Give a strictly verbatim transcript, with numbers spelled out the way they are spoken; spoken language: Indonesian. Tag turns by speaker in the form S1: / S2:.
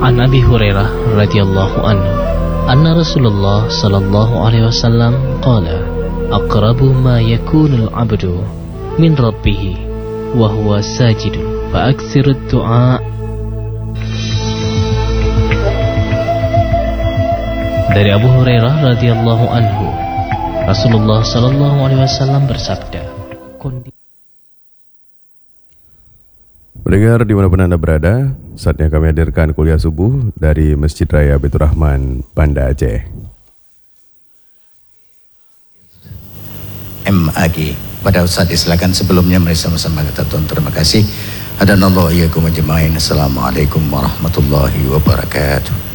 S1: An Abi Hurairah radhiyallahu anhu anna Rasulullah sallallahu alaihi wasallam qala aqrabu ma yakunul 'abdu min rabbih wa huwa sajidun fa aktsirud du'a. Dari Abu Hurairah radhiyallahu anhu, Rasulullah sallallahu alaihi wasallam bersabda,
S2: Pendengar dimanapun Anda berada, saatnya kami hadirkan kuliah subuh dari Masjid Raya Baitur Rahman, Banda Aceh.
S3: M A G. Pada Ustaz silakan, sebelumnya mari sama-sama kata tuan terima kasih. Hadanallahu iyyakum ajmain. Assalamualaikum warahmatullahi wabarakatuh.